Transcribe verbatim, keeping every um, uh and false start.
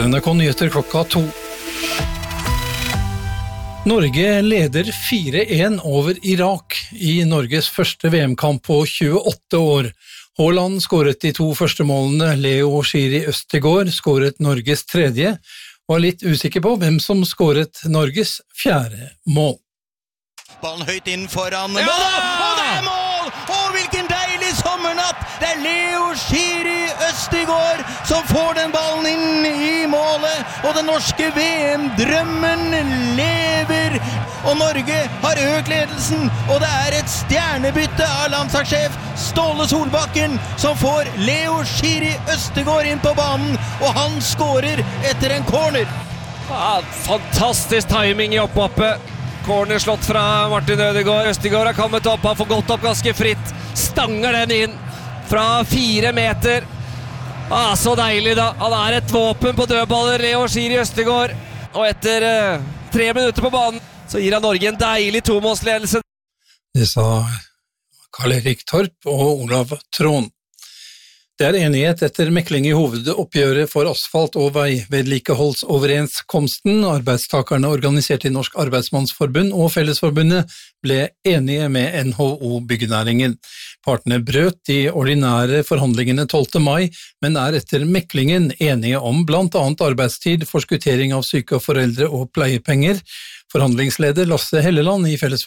er N R K Nyheter klokka to. Norge leder fire en over Irak i Norges første V M-kamp på tjueåtte år. Haaland skåret de to første målene, Leo Schiri Østegård skåret Norges tredje, og er litt usikker på hvem som skåret Norges fjerde mål. Ballen høyt inn foran mål, ja! Og det er mål! Og hvilken deilig sommernatt! Det er Leo Schiri Østegård som får den ballen inn i målet, og den norske V M-drømmen lever, og Norge har økt ledelsen, og det er et stjernebytte av landslagssjef Ståle Solbakken som får Leo Schiri Østegård inn på banen, og han skårer etter en corner. Ja, fantastisk timing i opphoppet. Corner slått fra Martin Ødegaard. Østegård har kommet opp, han får gått opp ganske fritt. Stanger den inn fra fire meter. Ah, så deilig da. Han er et våpen på dødballer, Leo Schiri Østegård. Og etter eh, tre minutter på banen, så gir han Norge en deilig tomålsledelse. Det sa Karl-Erik Torp og Olav Tron. Det er enighet etter mekling i hovedoppgjøret for asfalt- og veivedlikeholdsoverenskomsten. Arbeidstakerne organisert i Norsk Arbeidsmannsforbund og Fellesforbundet ble enige med N H O Byggenæringen. Partene brøt de ordinære forhandlingene tolvte mai, men er etter meklingen enige om blant annet arbeidstid, forskuttering av syke og foreldre og pleiepenger. Forhandlingsleder Lasse Helleland i Fellesforbundet